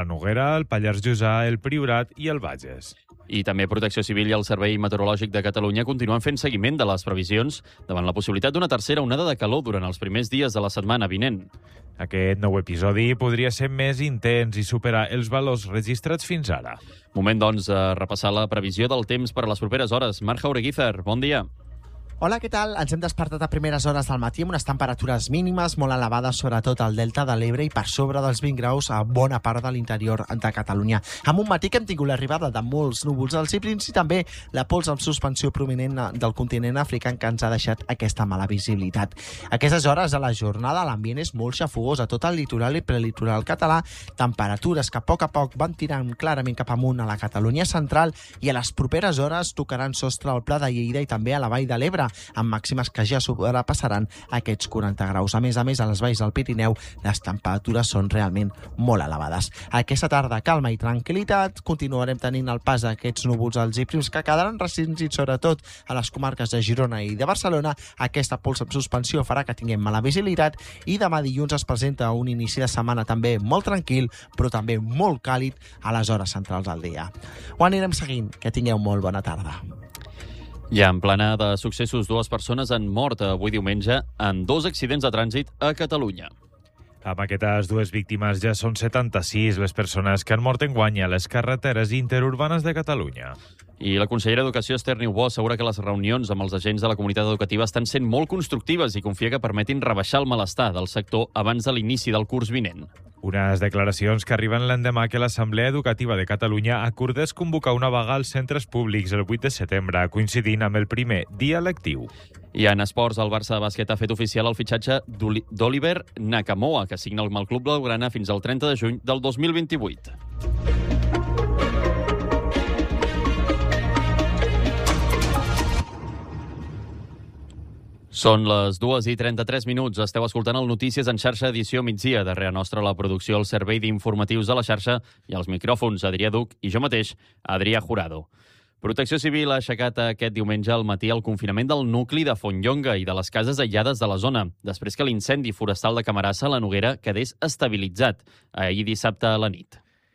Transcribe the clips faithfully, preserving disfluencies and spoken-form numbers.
La Noguera, el Pallars Jussà, el Priorat i el Bages. I també Protecció Civil i el Servei Meteorològic de Catalunya continuen fent seguiment de les previsions davant la possibilitat d'una tercera onada de calor durant els primers dies de la setmana vinent. Aquest nou episodi podria ser més intens i superar els valors registrats fins ara. Moment, doncs, de repassar la previsió del temps per a les properes hores. Marc Jaureguízar, bon dia. Hola, què tal? Ens hem despertat a primeres hores del matí amb unes temperatures mínimes molt elevades, sobretot al Delta de l'Ebre i per sobre dels vint graus a bona part de l'interior de Catalunya. Amb un matí que hem tingut l'arribada de molts núvols als ciprins i també la pols amb suspensió prominent del continent africà que ens ha deixat aquesta mala visibilitat. A aquestes hores de la jornada l'ambient és molt xafogós a tot el litoral i prelitoral català, temperatures que a poc a poc van tirant clarament cap amunt a la Catalunya central i a les properes hores tocaran sostre al Pla de Lleida i també a la Vall de l'Ebre, amb màximes que ja sobrepassaran aquests quaranta graus. A més a més, a les valls del Pirineu, les temperatures són realment molt elevades. Aquesta tarda, calma i tranquil·litat, continuarem tenint el pas d'aquests núvols als i prims que quedaran restringits sobretot a les comarques de Girona i de Barcelona. Aquesta pols en suspensió farà que tinguem mala visibilitat i demà dilluns es presenta un inici de setmana també molt tranquil, però també molt càlid a les hores centrals del dia. Ho anirem seguint. Que tingueu molt bona tarda. Ja en plana de successos, dues persones han mort avui diumenge en dos accidents de trànsit a Catalunya. Amb aquestes dues víctimes ja són setanta-sis les persones que han mort enguany a les carreteres interurbanes de Catalunya. I la consellera d'Educació, Esther Niubó, assegura que les reunions amb els agents de la comunitat educativa estan sent molt constructives i confia que permetin rebaixar el malestar del sector abans de l'inici del curs vinent. Unes declaracions que arriben l'endemà que l'Assemblea Educativa de Catalunya acordés convocar una vaga als centres públics el vuit de setembre, coincidint amb el primer dia lectiu. I en esports, el Barça de bàsquet ha fet oficial el fitxatge d'Oliver Nakamoa, que signa amb el club blaugrana fins al trenta de juny del dos mil vint-i-vuit. Són les dues i trenta-tres minuts. Esteu escoltant el Notícies en xarxa edició migdia. Darrere nostra la producció, el servei d'informatius de la xarxa i els micròfons Adrià Duc i jo mateix, Adrià Jurado. Protecció Civil ha aixecat aquest diumenge al matí el confinament del nucli de Fontlonga i de les cases aïllades de la zona, després que l'incendi forestal de Camarasa a la Noguera quedés estabilitzat ahir dissabte a la nit.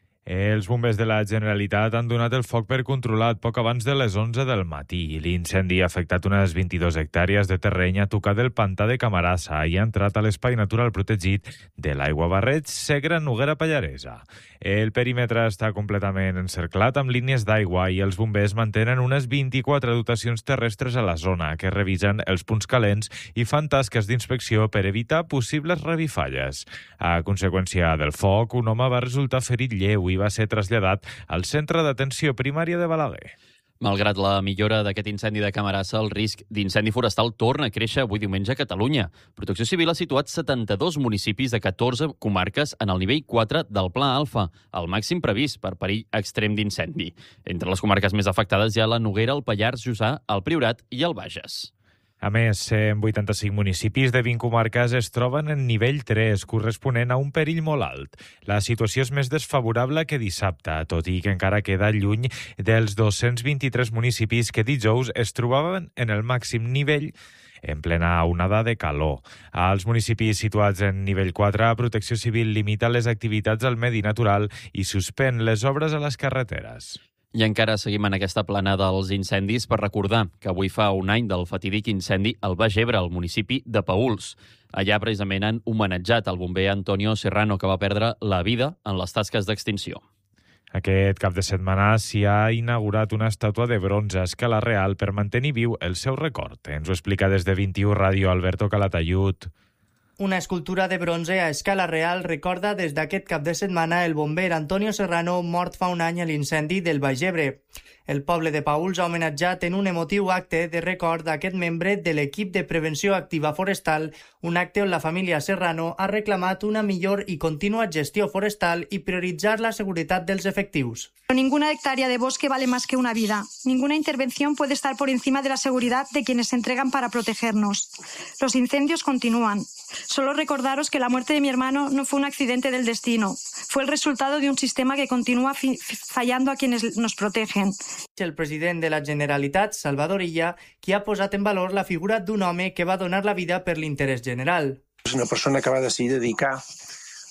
Els bombers de la Generalitat han donat el foc per controlat poc abans de les onze del matí. L'incendi ha afectat unes vint-i-dues hectàrees de terreny a tocar del pantà de Camarasa i ha entrat a l'espai natural protegit de l'Aigua Barreig, Segre, Noguera Pallaresa. El perímetre està completament encerclat amb línies d'aigua i els bombers mantenen unes vint-i-quatre dotacions terrestres a la zona que revisen els punts calents i fan tasques d'inspecció per evitar possibles revifalles. A conseqüència del foc, un home va resultar ferit lleu i va ser traslladat al centre d'atenció primària de Balaguer. Malgrat la millora d'aquest incendi de Camarasa, el risc d'incendi forestal torna a créixer avui diumenge a Catalunya. Protecció Civil ha situat setanta-dos municipis de catorze comarques en el nivell quatre del Pla Alfa, el màxim previst per perill extrem d'incendi. Entre les comarques més afectades hi ha la Noguera, el Pallars Jussà, el Priorat i el Bages. A més, cent vuitanta-cinc municipis de vint comarques es troben en nivell tres, corresponent a un perill molt alt. La situació és més desfavorable que dissabte, tot i que encara queda lluny dels dos-cents vint-i-tres municipis que dijous es trobaven en el màxim nivell en plena onada de calor. Als municipis situats en nivell quatre, Protecció Civil limita les activitats al medi natural i suspèn les obres a les carreteres. I encara seguim en aquesta plana dels incendis per recordar que avui fa un any del fatídic incendi al Baix Ebre, al municipi de Paüls. Allà precisament han homenatjat el bomber Antonio Serrano, que va perdre la vida en les tasques d'extinció. Aquest cap de setmana s'hi ha inaugurat una estàtua de bronze a escala real per mantenir viu el seu record. Ens ho explica des de vint-i-u Ràdio Alberto Calatayud. Una escultura de bronze a escala real recorda des d'aquest cap de setmana el bomber Antonio Serrano, mort fa un any a l'incendi del Baix Ebre. El poble de Paüls ha homenatjat en un emotiu acte de record d'aquest membre de l'equip de prevenció activa forestal, un acte on la família Serrano ha reclamat una millor i contínua gestió forestal i prioritzar la seguretat dels efectius. Ninguna hectárea de bosque vale más que una vida. Ninguna intervención puede estar por encima de la seguridad de quienes se entregan para protegernos. Los incendios continúan. Solo recordaros que la muerte de mi hermano no fue un accidente del destino. Fue el resultado de un sistema que continúa fallando a quienes nos protegen. El president de la Generalitat, Salvador Illa, qui ha posat en valor la figura d'un home que va donar la vida per l'interès general. És una persona que va decidir dedicar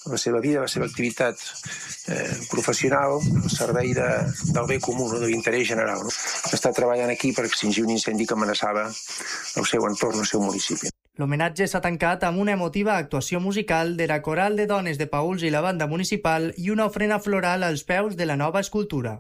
la seva vida, la seva activitat eh, professional al servei de, del bé comú, no? De l'interès general. No? Està treballant aquí per extingir un incendi que amenaçava el seu entorn, el seu municipi. L'homenatge s'ha tancat amb una emotiva actuació musical de la coral de dones de Paüls i la banda municipal i una ofrena floral als peus de la nova escultura.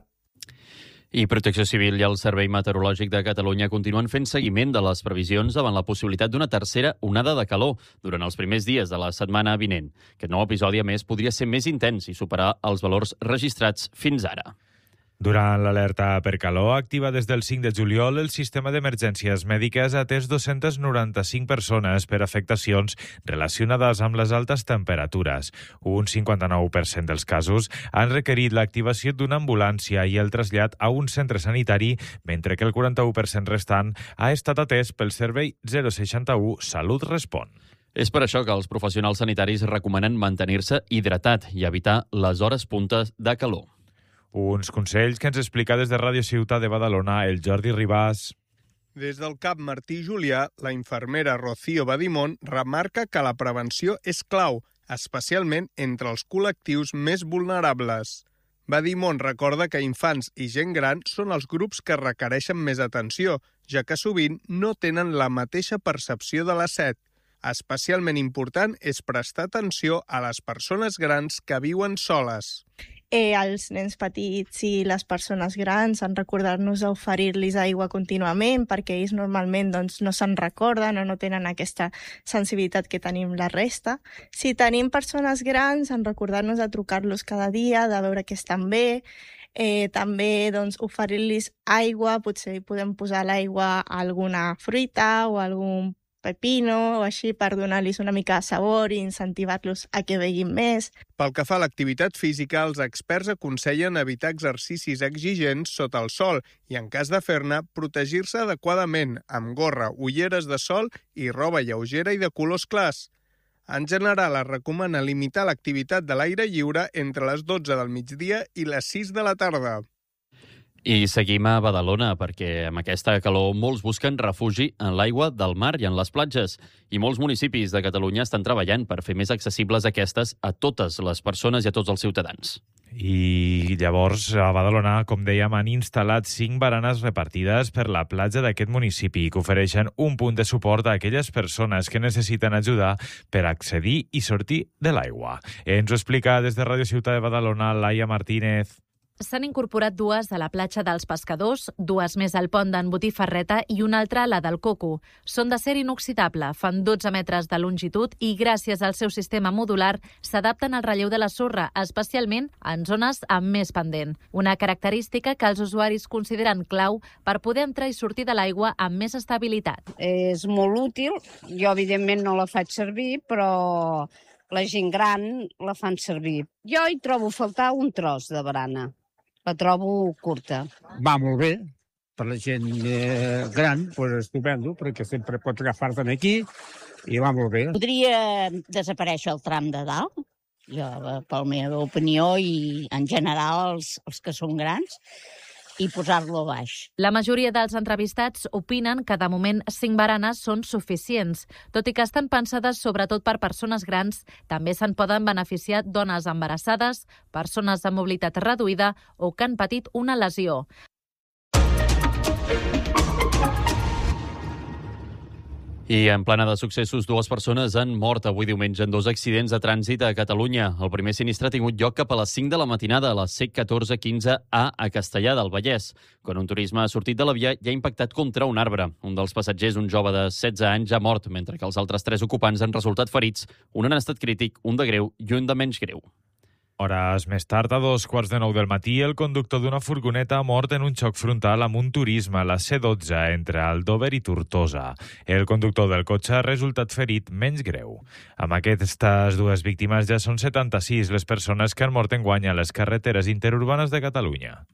I Protecció Civil i el Servei Meteorològic de Catalunya continuen fent seguiment de les previsions davant la possibilitat d'una tercera onada de calor durant els primers dies de la setmana vinent. Aquest nou episodi, a més, podria ser més intens i superar els valors registrats fins ara. Durant l'alerta per calor, activa des del cinc de juliol, el sistema d'emergències mèdiques ha atès dos-centes noranta-cinc persones per afectacions relacionades amb les altes temperatures. Un cinquanta-nou per cent dels casos han requerit l'activació d'una ambulància i el trasllat a un centre sanitari, mentre que el quaranta-u per cent restant ha estat atès pel servei zero seixanta-u Salut Respon. És per això que els professionals sanitaris recomanen mantenir-se hidratat i evitar les hores puntes de calor. Uns consells que ens explica des de Ràdio Ciutat de Badalona el Jordi Ribàs. Des del CAP Martí Julià, la infermera Rocío Badimón remarca que la prevenció és clau, especialment entre els col·lectius més vulnerables. Badimón recorda que infants i gent gran són els grups que requereixen més atenció, ja que sovint no tenen la mateixa percepció de la set. Especialment important és prestar atenció a les persones grans que viuen soles. Eh, els nens petits i les persones grans en recordar-nos d'oferir-los aigua contínuament perquè ells normalment doncs, no se'n recorden o no tenen aquesta sensibilitat que tenim la resta. Si tenim persones grans, en recordar-nos de trucar-los cada dia, de veure que estan bé, eh, també doncs, oferir-los aigua, potser podem posar l'aigua a alguna fruita o a algun pepino o així per donar-los una mica de sabor i incentivar-los a que beguin més. Pel que fa a l'activitat física, els experts aconsellen evitar exercicis exigents sota el sol i, en cas de fer-ne, protegir-se adequadament amb gorra, ulleres de sol i roba lleugera i de colors clars. En general, es recomana limitar l'activitat de l'aire lliure entre les dotze del migdia i les sis de la tarda. I seguim a Badalona, perquè amb aquesta calor molts busquen refugi en l'aigua del mar i en les platges. I molts municipis de Catalunya estan treballant per fer més accessibles aquestes a totes les persones i a tots els ciutadans. I llavors, a Badalona, com dèiem, han instal·lat cinc baranes repartides per la platja d'aquest municipi que ofereixen un punt de suport a aquelles persones que necessiten ajuda per accedir i sortir de l'aigua. Ens ho explica des de Ràdio Ciutat de Badalona, Laia Martínez. S'han incorporat dues a la platja dels Pescadors, dues més al pont d'en Botifarreta i una altra a la del Coco. Són d'acer inoxidable, fan dotze metres de longitud i gràcies al seu sistema modular s'adapten al relleu de la sorra, especialment en zones amb més pendent. Una característica que els usuaris consideren clau per poder entrar i sortir de l'aigua amb més estabilitat. És molt útil, jo evidentment no la faig servir, però la gent gran la fan servir. Jo hi trobo faltar un tros de barana. La trobo curta. Va molt bé, per la gent eh, gran, pues, estupendo, perquè sempre pots agafar-te'n aquí i va molt bé. Podria desaparèixer el tram de dalt, jo, per la meva opinió, i en general els, els que són grans, i posar-lo a baix. La majoria dels entrevistats opinen que de moment cinc baranes són suficients. Tot i que estan pensades sobretot per persones grans, també se'n poden beneficiar dones embarassades, persones amb mobilitat reduïda o que han patit una lesió. I en plana de successos, dues persones han mort avui diumenge en dos accidents de trànsit a Catalunya. El primer sinistre ha tingut lloc cap a les cinc de la matinada a la C catorze quinze A a Castellar del Vallès, quan un turisme ha sortit de la via i ha impactat contra un arbre. Un dels passatgers, un jove de setze anys, ha mort, mentre que els altres tres ocupants han resultat ferits, un en estat crític, un de greu i un de menys greu. Hores més tard, a dos quarts de nou del matí, el conductor d'una furgoneta ha mort en un xoc frontal amb un turisme a la C dotze entre Aldover i Tortosa. El conductor del cotxe ha resultat ferit menys greu. Amb aquestes dues víctimes ja són setanta-sis les persones que han mort enguany a les carreteres interurbanes de Catalunya.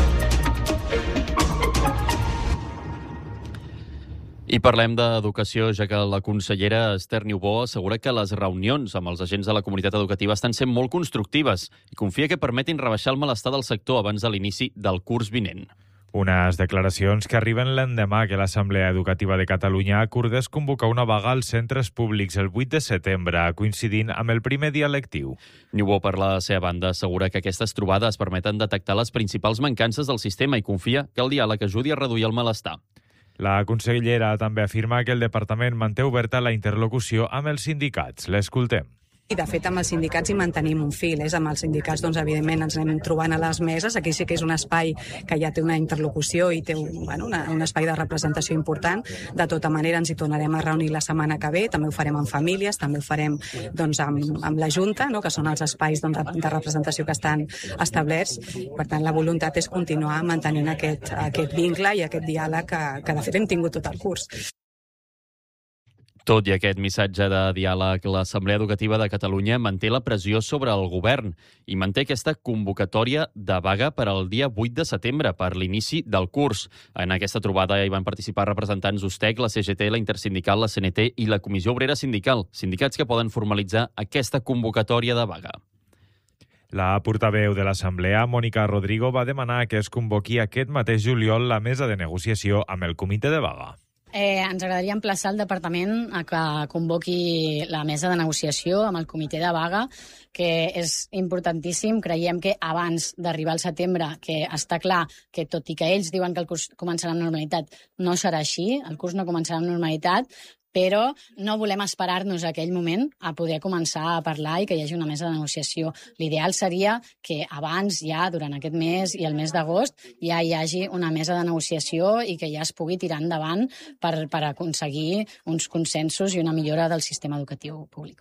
I parlem d'educació, ja que la consellera Esther Niubó assegura que les reunions amb els agents de la comunitat educativa estan sent molt constructives i confia que permetin rebaixar el malestar del sector abans de l'inici del curs vinent. Unes declaracions que arriben l'endemà que l'Assemblea Educativa de Catalunya acordés convocar una vaga als centres públics el vuit de setembre, coincidint amb el primer dia lectiu. Niubó, per la seva banda, assegura que aquestes trobades permeten detectar les principals mancances del sistema i confia que el diàleg ajudi a reduir el malestar. La consellera també afirma que el departament manté oberta la interlocució amb els sindicats. L'escoltem. I, de fet, amb els sindicats hi mantenim un fil. És amb els sindicats, doncs, evidentment, ens anem trobant a les meses. Aquí sí que és un espai que ja té una interlocució i té un, bueno, una, un espai de representació important. De tota manera, ens hi tornarem a reunir la setmana que ve. També ho farem amb famílies, també ho farem doncs, amb, amb la Junta, no?, que són els espais doncs, de representació que estan establerts. Per tant, la voluntat és continuar mantenint aquest, aquest vincle i aquest diàleg que, que, de fet, hem tingut tot el curs. Tot i aquest missatge de diàleg, l'Assemblea Educativa de Catalunya manté la pressió sobre el govern i manté aquesta convocatòria de vaga per al dia vuit de setembre, per l'inici del curs. En aquesta trobada hi van participar representants d'USTEC, la C G T, la Intersindical, la C N T i la Comissió Obrera Sindical, sindicats que poden formalitzar aquesta convocatòria de vaga. La portaveu de l'Assemblea, Mònica Rodrigo, va demanar que es convoqui aquest mateix juliol la mesa de negociació amb el comitè de vaga. Eh, ens agradaria emplaçar el departament a que convoqui la mesa de negociació amb el comitè de vaga, que és importantíssim. Creiem que abans d'arribar al setembre, que està clar que tot i que ells diuen que el curs començarà amb normalitat, no serà així, el curs no començarà amb normalitat, però no volem esperar-nos a aquell moment a poder començar a parlar i que hi hagi una mesa de negociació. L'ideal seria que abans, ja durant aquest mes i el mes d'agost, ja hi hagi una mesa de negociació i que ja es pugui tirar endavant per, per aconseguir uns consensos i una millora del sistema educatiu públic.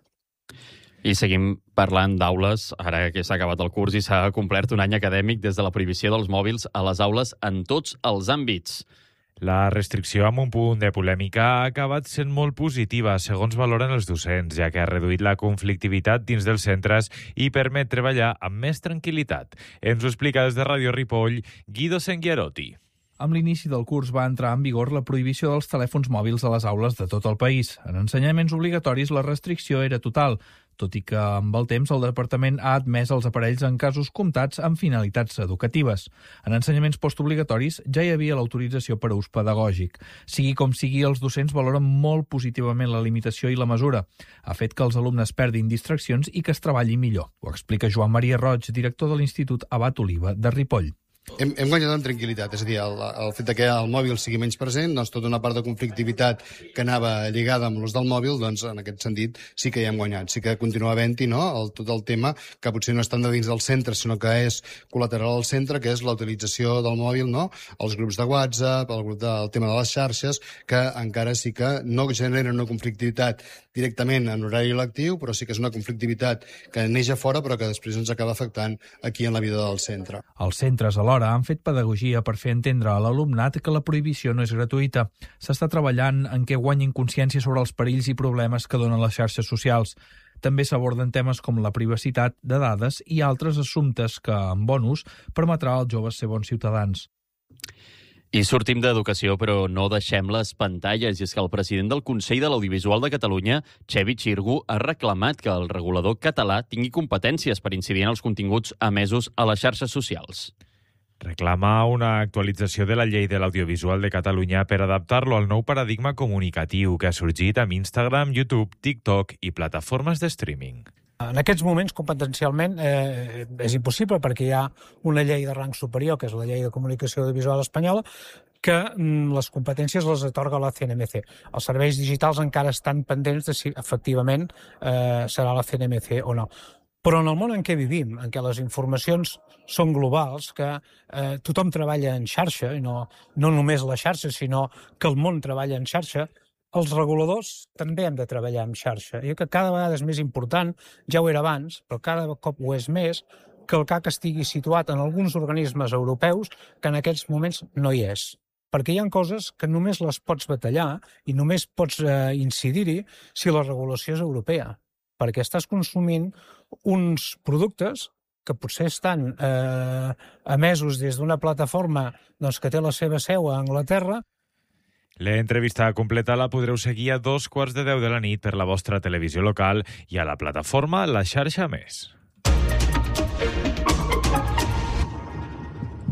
I seguim parlant d'aules, ara que s'ha acabat el curs i s'ha complert un any acadèmic des de la prohibició dels mòbils a les aules en tots els àmbits. La restricció amb un punt de polèmica ha acabat sent molt positiva, segons valoren els docents, ja que ha reduït la conflictivitat dins dels centres i permet treballar amb més tranquil·litat. Ens ho explica des de Ràdio Ripoll, Guido Senguierotti. Amb l'inici del curs va entrar en vigor la prohibició dels telèfons mòbils a les aules de tot el país. En ensenyaments obligatoris la restricció era total, tot i que amb el temps el departament ha admès els aparells en casos comptats amb finalitats educatives. En ensenyaments postobligatoris ja hi havia l'autorització per a ús pedagògic. Sigui com sigui, els docents valoren molt positivament la limitació i la mesura. Ha fet que els alumnes perdin distraccions i que es treballi millor. Ho explica Joan Maria Roig, director de l'Institut Abat Oliva de Ripoll. Hem, hem guanyat en tranquil·litat, és a dir, el, el fet que el mòbil sigui menys present, doncs tota una part de conflictivitat que anava lligada amb l'ús del mòbil, doncs en aquest sentit sí que hi hem guanyat, sí que continua havent-hi, no?, el, tot el tema que potser no està de dins del centre, sinó que és col·lateral al centre, que és la utilització del mòbil, no?, els grups de WhatsApp, el grup del tema de les xarxes, que encara sí que no generen una conflictivitat directament en horari lectiu, però sí que és una conflictivitat que neix a fora, però que després ens acaba afectant aquí en la vida del centre. Els centres, alhora, han fet pedagogia per fer entendre a l'alumnat que la prohibició no és gratuïta. S'està treballant en què guanyin consciència sobre els perills i problemes que donen les xarxes socials. També s'aborden temes com la privacitat de dades i altres assumptes que, en bon ús, permetrà als joves ser bons ciutadans. I sortim d'educació, però no deixem les pantalles. I és que el president del Consell de l'Audiovisual de Catalunya, Xevi Xirgu, ha reclamat que el regulador català tingui competències per incidir en els continguts emesos a les xarxes socials. Reclama una actualització de la llei de l'audiovisual de Catalunya per adaptar-lo al nou paradigma comunicatiu que ha sorgit amb Instagram, YouTube, TikTok i plataformes de streaming. En aquests moments, competencialment, eh, és impossible perquè hi ha una llei de rang superior, que és la llei de comunicació audiovisual espanyola, que mm, les competències les atorga la C N M C. Els serveis digitals encara estan pendents de si efectivament eh, serà la C N M C o no. Però en el món en què vivim, en què les informacions són globals, que eh, tothom treballa en xarxa, i no, no només la xarxa, sinó que el món treballa en xarxa, els reguladors també hem de treballar en xarxa. I que cada vegada és més important, ja ho era abans, però cada cop ho és més, que el C A C estigui situat en alguns organismes europeus que en aquests moments no hi és. Perquè hi ha coses que només les pots batallar i només pots eh, incidir-hi si la regulació és europea. Perquè estàs consumint uns productes que potser estan eh, emesos des d'una plataforma doncs, que té la seva seu a Anglaterra. L'entrevista completa la podreu seguir a dos quarts de deu de la nit per la vostra televisió local i a la plataforma La Xarxa Més.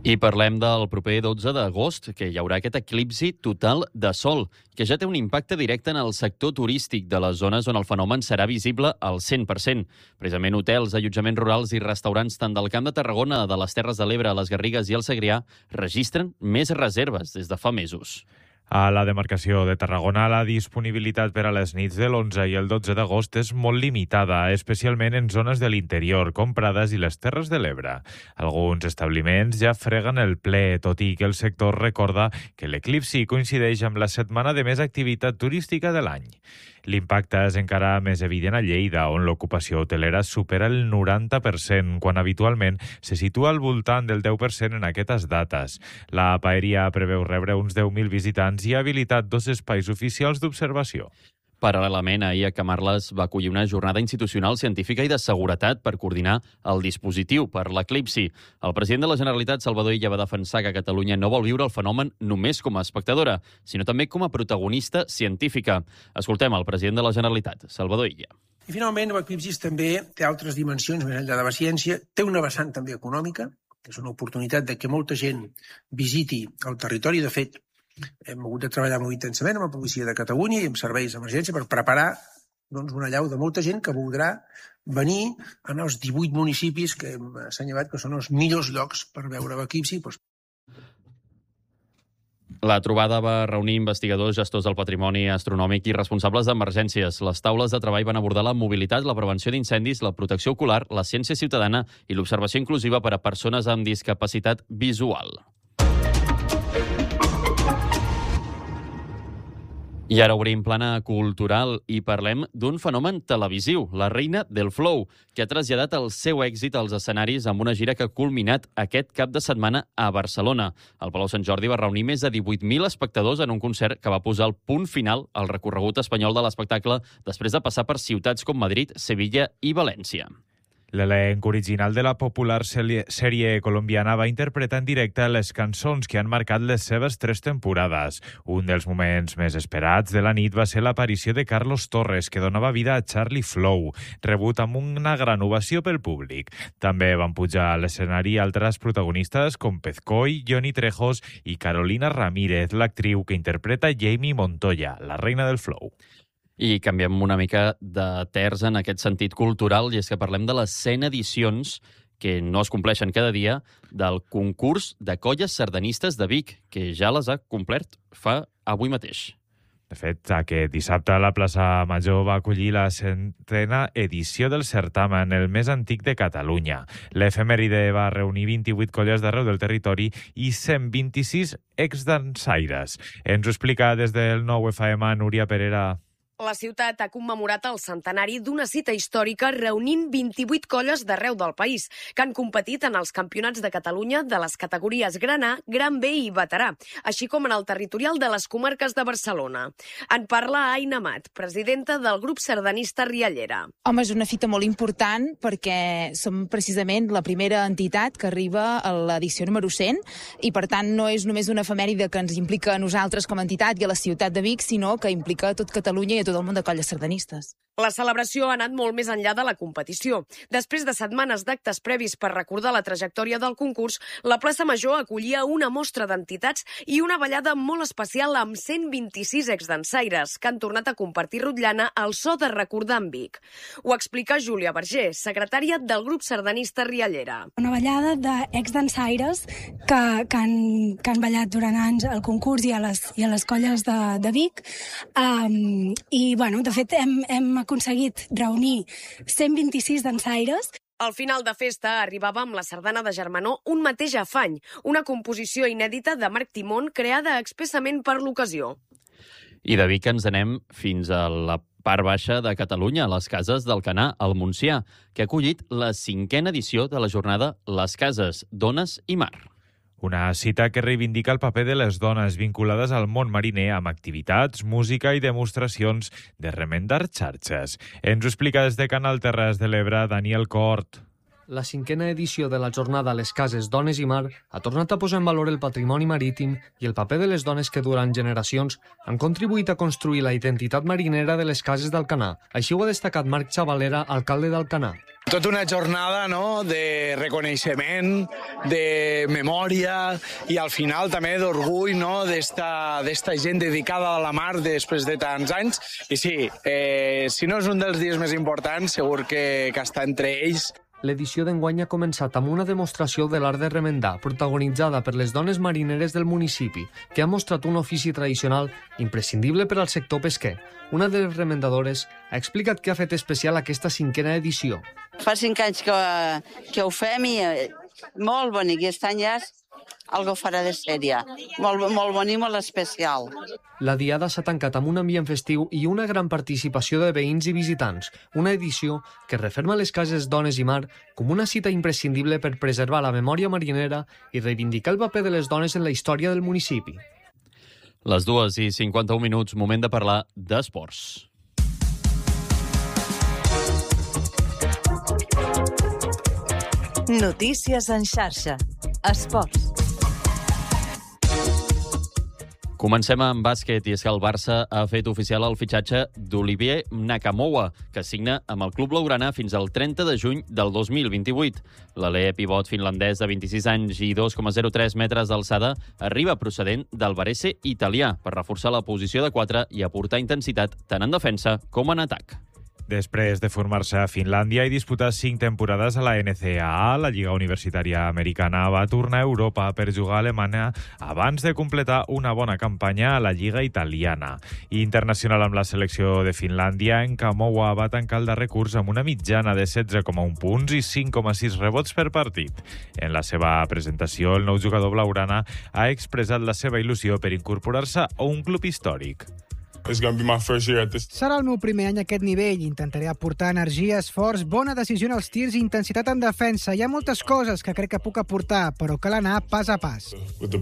I parlem del proper dotze d'agost, que hi haurà aquest eclipsi total de sol, que ja té un impacte directe en el sector turístic de les zones on el fenomen serà visible al cent per cent. Precisament hotels, allotjaments rurals i restaurants tant del Camp de Tarragona, de les Terres de l'Ebre, les Garrigues i el Segrià registren més reserves des de fa mesos. A la demarcació de Tarragona, la disponibilitat per a les nits de l'onze i el dotze d'agost és molt limitada, especialment en zones de l'interior, com Prades i les Terres de l'Ebre. Alguns establiments ja freguen el ple, tot i que el sector recorda que l'eclipsi coincideix amb la setmana de més activitat turística de l'any. L'impacte és encara més evident a Lleida, on l'ocupació hotelera supera el noranta per cent, quan habitualment se situa al voltant del deu per cent en aquestes dates. La paeria preveu rebre uns deu mil visitants i ha habilitat dos espais oficials d'observació. Paral·lelament, ahir a Camarles va acollir una jornada institucional, científica i de seguretat per coordinar el dispositiu per l'eclipsi. El president de la Generalitat, Salvador Illa, va defensar que Catalunya no vol viure el fenomen només com a espectadora, sinó també com a protagonista científica. Escoltem el president de la Generalitat, Salvador Illa. I finalment, l'eclipsi també té altres dimensions més enllà de la ciència, té una vessant també econòmica, que és una oportunitat de que molta gent visiti el territori. De fet, hem hagut de treballar molt intensament amb la policia de Catalunya i amb serveis d'emergència per preparar doncs, una allau de molta gent que voldrà venir en els divuit municipis que hem assenyalat que són els millors llocs per veure l'eclipsi. Doncs... La trobada va reunir investigadors, gestors del patrimoni astronòmic i responsables d'emergències. Les taules de treball van abordar la mobilitat, la prevenció d'incendis, la protecció ocular, la ciència ciutadana i l'observació inclusiva per a persones amb discapacitat visual. I ara obrim plana cultural i parlem d'un fenomen televisiu, la reina del flow, que ha traslladat el seu èxit als escenaris amb una gira que ha culminat aquest cap de setmana a Barcelona. El Palau Sant Jordi va reunir més de divuit mil espectadors en un concert que va posar el punt final al recorregut espanyol de l'espectacle després de passar per ciutats com Madrid, Sevilla i València. L'elenc original de la popular sèrie colombiana va interpretar en directe les cançons que han marcat les seves tres temporades. Un dels moments més esperats de la nit va ser l'aparició de Carlos Torres, que donava vida a Charlie Flow, rebut amb una gran ovació pel públic. També van pujar a l'escenari altres protagonistes com Pezcoy, Johnny Trejos i Carolina Ramírez, l'actriu que interpreta Jamie Montoya, la reina del flow. I canviem una mica de terç en aquest sentit cultural, i és que parlem de les cent edicions que no es compleixen cada dia del concurs de colles sardanistes de Vic, que ja les ha complert fa avui mateix. De fet, aquest dissabte la plaça Major va acollir la centena edició del certamen, el més antic de Catalunya. L'efemèride va reunir vint-i-vuit colles d'arreu del territori i cent vint-i-sis exdansaires. Ens ho explica des del nou F M Núria Perera. La ciutat ha commemorat el centenari d'una cita històrica reunint vint-i-vuit colles d'arreu del país que han competit en els campionats de Catalunya de les categories Gran A, Gran B i Veterà, així com en el territorial de les comarques de Barcelona. En parla Aina Amat, presidenta del grup sardanista Riallera. Home, és una fita molt important perquè som precisament la primera entitat que arriba a l'edició número cent i, per tant, no és només una efemèride que ens implica a nosaltres com a entitat i a la ciutat de Vic, sinó que implica a tot Catalunya i a tot el món de colles sardanistes. La celebració ha anat molt més enllà de la competició. Després de setmanes d'actes previs per recordar la trajectòria del concurs, la plaça Major acollia una mostra d'entitats i una ballada molt especial amb cent vint-i-sis exdansaires que han tornat a compartir rotllana al so de recordar en Vic. Ho explica Júlia Verger, secretària del grup sardanista Riallera. Una ballada d'exdansaires que, que, han, que han ballat durant anys al concurs i a les, i a les colles de, de Vic. Um, I, bueno, de fet, hem, hem aconseguit reunir cent vint-i-sis dansaires. Al final de festa arribava amb la sardana de Germanó Un mateix afany, una composició inèdita de Marc Timón creada expressament per l'ocasió. I de Vic ens anem fins a la part baixa de Catalunya, a les Cases d'Alcanar, al Montsià, que ha acollit la cinquena edició de la jornada Les Cases, Dones i Mar. Una cita que reivindica el paper de les dones vinculades al món mariner amb activitats, música i demostracions de remendar xarxes. Ens ho explica des de Canal Terres de l'Ebre, Daniel Cort. la cinquena edició de la jornada Les Cases Dones i Mar ha tornat a posar en valor el patrimoni marítim i el paper de les dones que durant generacions han contribuït a construir la identitat marinera de les cases d'Alcanar. Així ho ha destacat Marc Xavalera, alcalde d'Alcanar. Tota una jornada, no?, de reconeixement, de memòria i al final també d'orgull, no?, d'esta d'esta gent dedicada a la mar després de tants anys. I sí, eh, si no és un dels dies més importants, segur que, que està entre ells. L'edició d'enguany ha començat amb una demostració de l'art de remendar, protagonitzada per les dones marineres del municipi, que han mostrat un ofici tradicional imprescindible per al sector pesquer. Una de les remendadores ha explicat què ha fet especial aquesta cinquena edició. Fa cinc anys que, que ho fem i molt bonic, i aquest any ja és algo fora de sèrie. Molt, molt bonic, molt especial. La diada s'ha tancat amb un ambient festiu i una gran participació de veïns i visitants. Una edició que referma les cases Dones i Mar com una cita imprescindible per preservar la memòria marinera i reivindicar el paper de les dones en la història del municipi. Les dues i cinquanta-un minuts, moment de parlar d'esports. Notícies en xarxa. Esports. Comencem amb bàsquet, i és que el Barça ha fet oficial el fitxatge d'Olivier Nakamoua, que signa amb el club blaugrana fins al trenta de juny del dos mil vint-i-vuit. L'alè pivot finlandès de vint-i-sis anys i dos coma zero tres metres d'alçada arriba procedent del Varese italià per reforçar la posició de quatre i aportar intensitat tant en defensa com en atac. Després de formar-se a Finlàndia i disputar cinc temporades a la N C A A, la Lliga Universitària Americana va tornar a Europa per jugar a Alemanya abans de completar una bona campanya a la Lliga Italiana. Internacional amb la selecció de Finlàndia, Nkamoua va tancar el darrer curs amb una mitjana de setze coma un punts i cinc coma sis rebots per partit. En la seva presentació, el nou jugador blaugrana ha expressat la seva il·lusió per incorporar-se a un club històric. Serà el meu primer any a aquest nivell. Intentaré aportar energia, esforç, bona decisió en els tirs i intensitat en defensa. Hi ha moltes coses que crec que puc aportar, però cal anar pas a pas.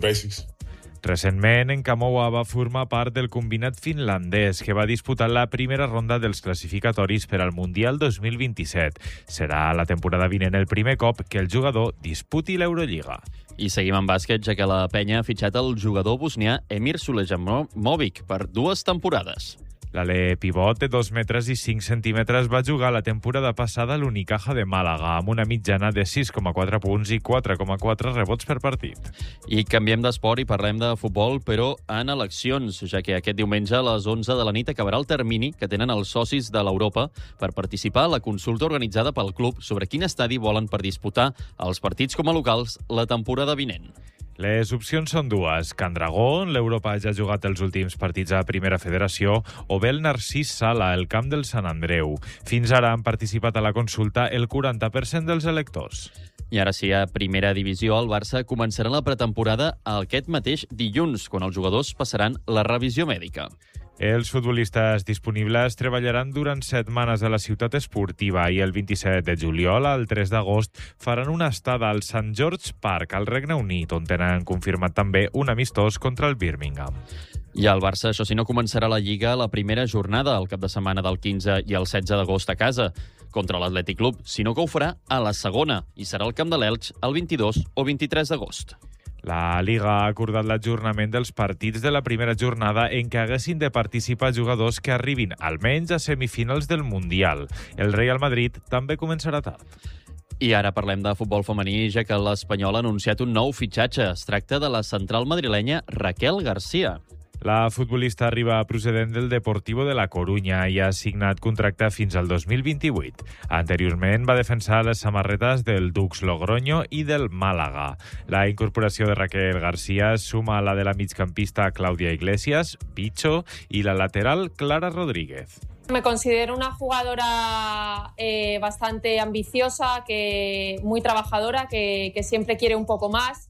Recentment, Nkamoua va formar part del combinat finlandès que va disputar la primera ronda dels classificatoris per al Mundial dos mil vint-i-set. Serà la temporada vinent el primer cop que el jugador disputi l'Eurolliga. I seguim amb bàsquet, ja que la penya ha fitxat el jugador bosnià Emir Sulejanovic per dues temporades. L'alè pivot de dos metres i cinc centímetres va jugar la temporada passada a l'Unicaja de Màlaga amb una mitjana de sis coma quatre punts i quatre coma quatre rebots per partit. I canviem d'esport i parlem de futbol, però en eleccions, ja que aquest diumenge a les onze de la nit acabarà el termini que tenen els socis de l'Europa per participar a la consulta organitzada pel club sobre quin estadi volen per disputar els partits com a locals la temporada vinent. Les opcions són dues. Can Dragó, l'Europa ja ha jugat els últims partits a Primera Federació, o bé el Narcís Sala, el camp del Sant Andreu. Fins ara han participat a la consulta el quaranta per cent dels electors. I ara sí, a Primera Divisió, el Barça començarà la pretemporada aquest mateix dilluns, quan els jugadors passaran la revisió mèdica. Els futbolistes disponibles treballaran durant setmanes a la ciutat esportiva i el vint-i-set de juliol al tres d'agost faran una estada al Saint George Park, al Regne Unit, on tenen confirmat també un amistós contra el Birmingham. I el Barça, això sí, no començarà la Lliga la primera jornada, el cap de setmana del quinze i el setze d'agost a casa, contra l'Atlètic Club, sinó que ho farà a la segona, i serà al camp de l'Elx el vint-i-dos o vint-i-tres d'agost. La Liga ha acordat l'ajornament dels partits de la primera jornada en què haguessin de participar jugadors que arribin almenys a semifinals del Mundial. El Real Madrid també començarà tard. I ara parlem de futbol femení, ja que l'Espanyol ha anunciat un nou fitxatge. Es tracta de la central madrilenya Raquel García. La futbolista arriba procedent del Deportivo de la Corunya i ha signat contracte fins al dos mil vint-i-vuit. Anteriorment va defensar les samarretes del Dux Logroño i del Màlaga. La incorporació de Raquel García suma a la de la migcampista Claudia Iglesias, Picho, y la lateral Clara Rodríguez. Me considero una jugadora eh, bastante ambiciosa, que muy trabajadora, que, que siempre quiere un poco más.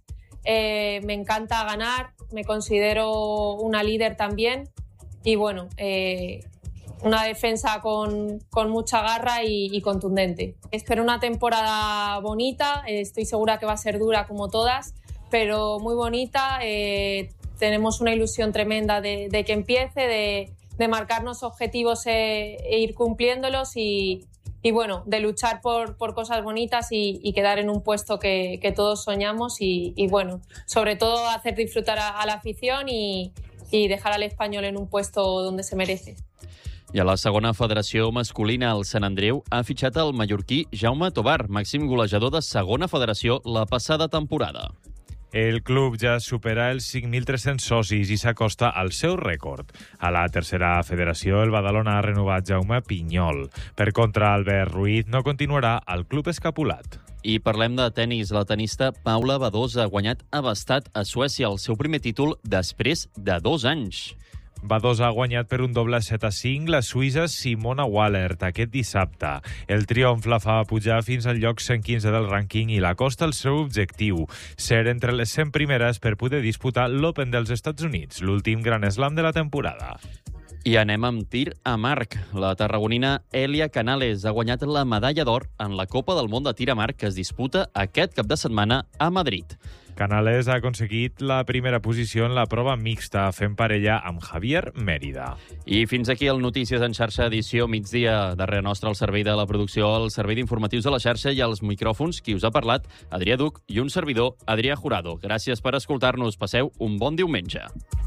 Eh, me encanta ganar, me considero una líder también y bueno, eh, una defensa con, con mucha garra y, y contundente. Espero una temporada bonita, eh, estoy segura que va a ser dura como todas, pero muy bonita. Eh, tenemos una ilusión tremenda de, de que empiece, de, de marcarnos objetivos e, e ir cumpliéndolos y, y bueno, de luchar por, por cosas bonitas y, y quedar en un puesto que, que todos soñamos y, y bueno, sobre todo hacer disfrutar a, a la afición y, y dejar al Español en un puesto donde se merece. I a la segona federació masculina, el Sant Andreu ha fitxat el mallorquí Jaume Tobar, màxim golejador de segona federació la passada temporada. El club ja supera els cinc mil tres-cents socis i s'acosta al seu rècord. A la tercera federació, el Badalona ha renovat Jaume Pinyol. Per contra, Albert Ruiz no continuarà al club escapulat. I parlem de tenis. La tenista Paula Badosa ha guanyat a Bastad, a Suècia, el seu primer títol després de dos anys. Badosa ha guanyat per un doble set a cinc la suïssa Simona Wallert aquest dissabte. El triomf la fa pujar fins al lloc cent quinze del rànquing i l'acosta al seu objectiu, ser entre les cent primeres per poder disputar l'Open dels Estats Units, l'últim gran slam de la temporada. I anem amb tir a marc. La tarragonina Elia Canales ha guanyat la medalla d'or en la Copa del Món de tir a marc que es disputa aquest cap de setmana a Madrid. Canales ha aconseguit la primera posició en la prova mixta, fent parella amb Javier Mérida. I fins aquí el Notícies en xarxa, edició migdia. Darrere nostre, el servei de la producció, el servei d'informatius de la xarxa i els micròfons, qui us ha parlat, Adrià Duc, i un servidor, Adrià Jurado. Gràcies per escoltar-nos. Passeu un bon diumenge.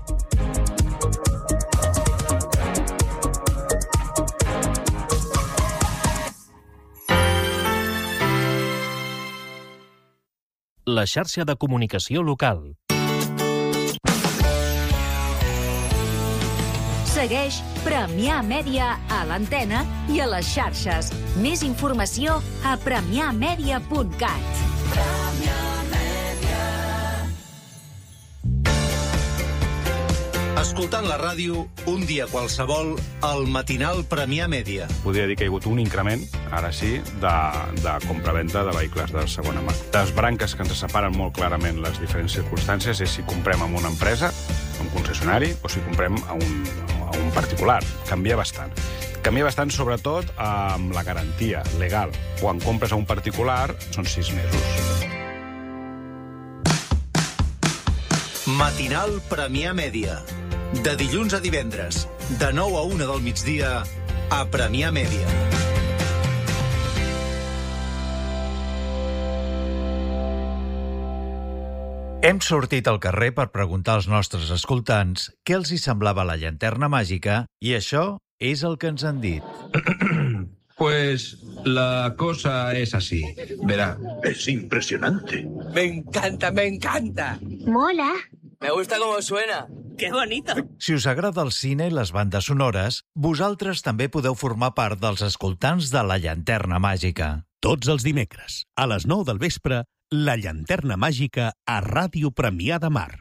La xarxa de comunicació local. Segueix Premià Mèdia a l'antena i a les xarxes. Més informació a premià mèdia punt cat. Escoltant la ràdio, un dia qualsevol, el matinal Premià Mèdia. Podria dir que hi ha hagut un increment, ara sí, de, de compravenda de vehicles de segona mà. Les branques que ens separen molt clarament les diferents circumstàncies és si comprem amb una empresa, un concessionari, o si comprem a un, a un particular. Canvia bastant. Canvia bastant, sobretot, amb la garantia legal. Quan compres a un particular, són sis mesos. Matinal Premià Mèdia. De dilluns a divendres, de nou a una del migdia, a Premià Mèdia. Hem sortit al carrer per preguntar als nostres escoltants què els hi semblava la llanterna màgica i això és el que ens han dit. Pues la cosa es así. Verá. Es impresionante. Me encanta, me encanta. Mola. Me gusta cómo suena. ¡Qué bonito! Si us agrada el cine i les bandes sonores, vosaltres també podeu formar part dels escoltants de La Llanterna Màgica. Tots els dimecres, a les nou del vespre, La Llanterna Màgica a Ràdio Premià de Mar.